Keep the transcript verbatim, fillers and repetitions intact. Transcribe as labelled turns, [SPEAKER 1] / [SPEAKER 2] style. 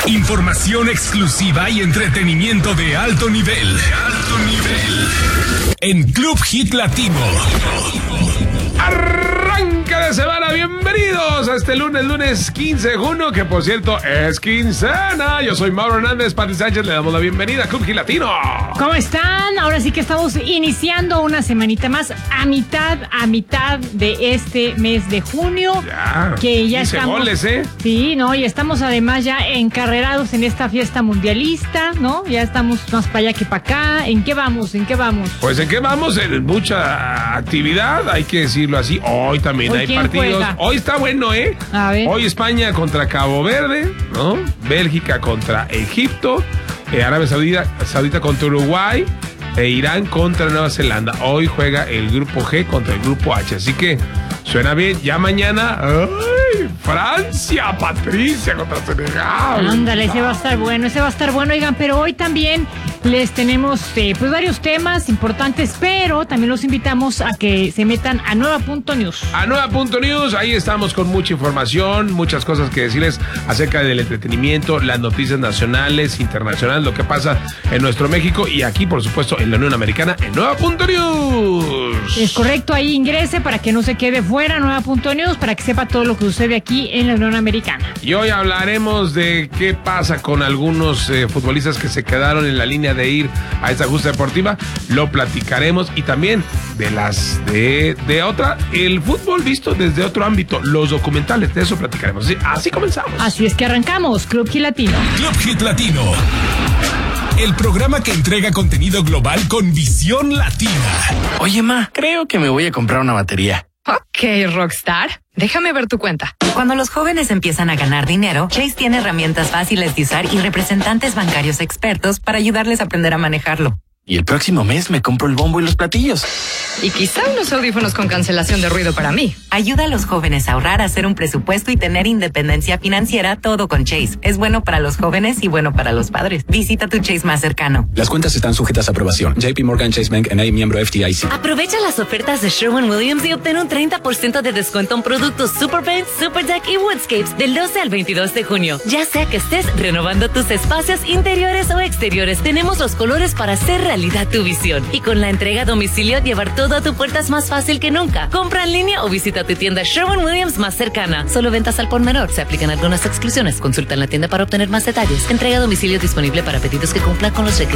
[SPEAKER 1] Información exclusiva y entretenimiento de alto nivel. De alto nivel. En Club Hit Latino.
[SPEAKER 2] Arranca de semana, bienvenidos a este lunes, lunes quince de junio, que por cierto es quincena. Yo soy Mauro Hernández, Pati Sánchez, le damos la bienvenida a Club Hit Latino.
[SPEAKER 3] ¿Cómo están? Ahora sí que estamos iniciando una semanita más a mitad, a mitad de este mes de junio.
[SPEAKER 2] Ya,
[SPEAKER 3] que ya estamos,
[SPEAKER 2] goles, ¿eh?
[SPEAKER 3] Sí, no, y estamos además ya encarrerados en esta fiesta mundialista, ¿no? Ya estamos más para allá que para acá. ¿En qué vamos? ¿En qué vamos?
[SPEAKER 2] Pues en qué vamos, en mucha actividad, hay que decirlo así. Hoy también
[SPEAKER 3] ¿Hoy
[SPEAKER 2] hay
[SPEAKER 3] quién
[SPEAKER 2] partidos.
[SPEAKER 3] juega?
[SPEAKER 2] Hoy está bueno, ¿eh?
[SPEAKER 3] A ver.
[SPEAKER 2] Hoy España contra Cabo Verde, ¿no? Bélgica contra Egipto, eh, Arabia Saudita, Saudita contra Uruguay e Irán contra Nueva Zelanda. Hoy juega el grupo G contra el grupo H, así que suena bien. Ya mañana, ¡ay! Francia, Patricia contra Senegal.
[SPEAKER 3] Ándale, ese va a estar bueno, ese va a estar bueno, oigan, pero hoy también les tenemos eh, pues varios temas importantes, pero también los invitamos a que se metan a nueva punto news.
[SPEAKER 2] A nueva punto news, ahí estamos con mucha información, muchas cosas que decirles acerca del entretenimiento, las noticias nacionales, internacionales, lo que pasa en nuestro México y aquí, por supuesto, en la Unión Americana, en nueva punto news.
[SPEAKER 3] Es correcto, ahí ingrese para que no se quede fuera, nueva punto news, para que sepa todo lo que sucede aquí en la Unión Americana.
[SPEAKER 2] Y hoy hablaremos de qué pasa con algunos eh, futbolistas que se quedaron en la línea de ir a esta justa deportiva, lo platicaremos, y también de las de, de otra, el fútbol visto desde otro ámbito, los documentales, de eso platicaremos. Así, así comenzamos.
[SPEAKER 3] Así es que arrancamos, Club Hit Latino.
[SPEAKER 1] Club Hit Latino. El programa que entrega contenido global con visión latina.
[SPEAKER 4] Oye, ma, creo que me voy a comprar una batería.
[SPEAKER 5] Ok, Rockstar. Déjame ver tu cuenta.
[SPEAKER 6] Cuando los jóvenes empiezan a ganar dinero, Chase tiene herramientas fáciles de usar y representantes bancarios expertos para ayudarles a aprender a manejarlo.
[SPEAKER 4] Y el próximo mes me compro el bombo y los platillos.
[SPEAKER 5] Y quizá unos audífonos con cancelación de ruido para mí.
[SPEAKER 6] Ayuda a los jóvenes a ahorrar, a hacer un presupuesto y tener independencia financiera, todo con Chase. Es bueno para los jóvenes y bueno para los padres. Visita tu Chase más cercano.
[SPEAKER 7] Las cuentas están sujetas a aprobación. J P Morgan Chase Bank N A, miembro F D I C.
[SPEAKER 8] Aprovecha las ofertas de Sherwin-Williams y obtén un treinta por ciento de descuento en productos Super Paint, Super Deck y Woodscapes del doce al veintidós de junio. Ya sea que estés renovando tus espacios interiores o exteriores, tenemos los colores para hacer realidad tu visión. Y con la entrega a domicilio, llevar todo a tu puerta es más fácil que nunca. Compra en línea o visita tu tienda Sherwin-Williams más cercana. Solo ventas al por menor. Se aplican algunas exclusiones. Consulta en la tienda para obtener más detalles. Entrega a domicilio disponible para pedidos que cumplan con los requisitos.